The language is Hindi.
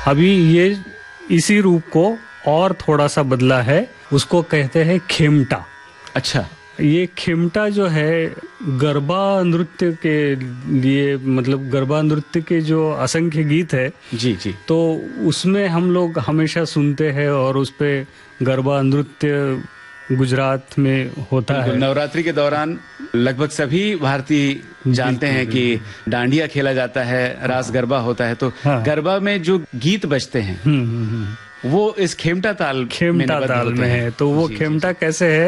अभी ये इसी रूप को और थोड़ा सा बदला है, उसको कहते हैं खेमटा। अच्छा, ये खेमटा जो है गरबा नृत्य के लिए, मतलब गरबा नृत्य के जो असंख्य गीत है जी जी, तो उसमें हम लोग हमेशा सुनते हैं और उस पे गरबा नृत्य गुजरात में होता है। नवरात्रि के दौरान लगभग सभी भारतीय जानते हैं कि डांडिया खेला जाता है, रास गरबा होता है, तो गरबा में जो गीत बजते हैं वो इस खेमटा ताल खेमटा ताल में है। तो वो खेमटा कैसे है